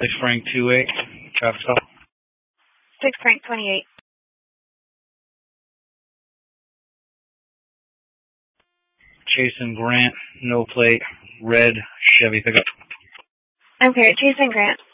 6 Frank 28, traffic stop. 6 Frank 28. Jason Grant, no plate, red Chevy pickup. Okay, Jason Grant.